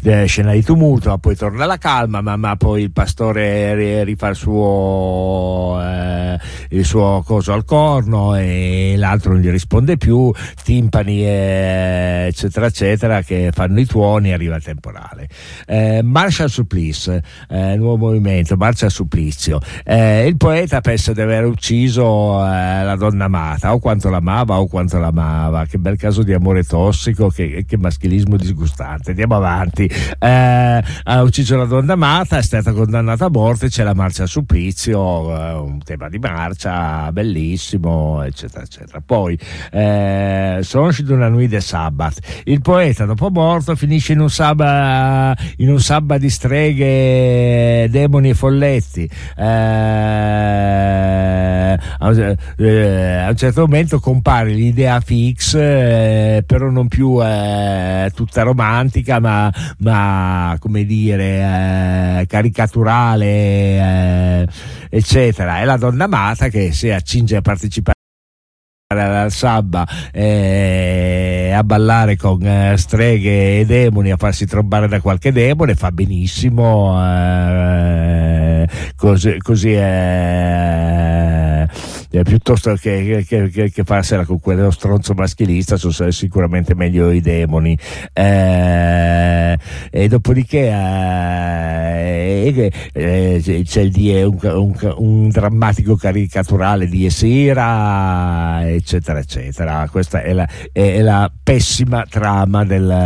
scena di tumulto, ma poi torna la calma, ma poi il pastore rifà il suo coso al corno e l'altro non gli risponde più, timpani eccetera eccetera che fanno i tuoni, arriva il temporale. Marcia al supplice, nuovo movimento, marcia al supplizio. Il poeta pensa di aver ucciso la donna amata, o quanto l'amava, che bel caso di amore tossico, che maschilismo disgustante. Andiamo avanti. Ha ucciso la donna amata, è stata condannata a morte, c'è la marcia al supplizio, un tema di marcia bellissimo, eccetera eccetera. Poi Songe d'una nuit de Sabbath, il poeta dopo morto finisce in un sabba di streghe, demoni e folletti. A un certo momento compare l'idea fix, però non più tutta romantica, ma come dire, caricaturale, eccetera. È la donna amata che si accinge a partecipare al sabba, a ballare con streghe e demoni, a farsi trombare da qualche demone, fa benissimo, così piuttosto che farsela con quello stronzo maschilista, sono sicuramente meglio i demoni. E dopodiché c'è un drammatico caricaturale di Esira, eccetera eccetera. Questa è la pessima trama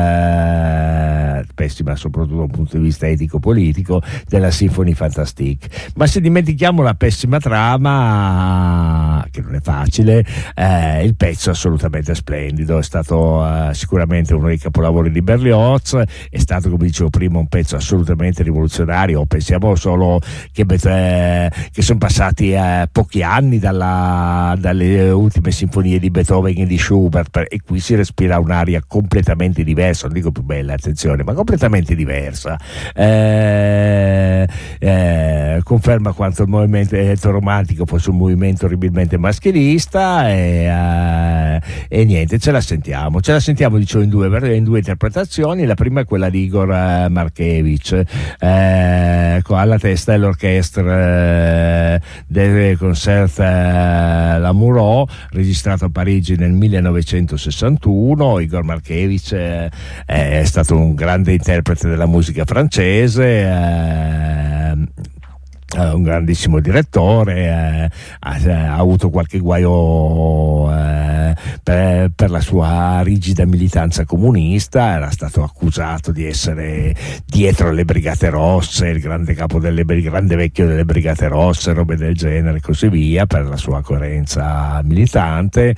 pessima soprattutto da un punto di vista etico-politico della Symphonie Fantastique. Ma se dimentichiamo la pessima trama, che non è facile, il pezzo è assolutamente splendido, è stato sicuramente uno dei capolavori di Berlioz, è stato, come dicevo prima, un pezzo assolutamente rivoluzionario. Pensiamo solo che sono passati pochi anni dalle ultime sinfonie di Beethoven e di Schubert, e qui si respira un'aria completamente diversa, non dico più bella, attenzione, ma completamente diversa. Conferma quanto il movimento romantico fosse un movimento orribilmente maschilista, e niente, ce la sentiamo, dicevo, in due interpretazioni. La prima è quella di Igor Markevich, alla testa dell'orchestra del Concert Lamoureux, registrato a Parigi nel 1961. Igor Markevich è stato un grande interprete della musica francese, un grandissimo direttore, ha avuto qualche guaio per la sua rigida militanza comunista, era stato accusato di essere dietro le Brigate Rosse, il grande grande vecchio delle Brigate Rosse, robe del genere e così via, per la sua coerenza militante.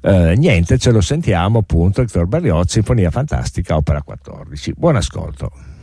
Niente, ce lo sentiamo appunto, Hector Berlioz, Sinfonia Fantastica, opera 14. Buon ascolto.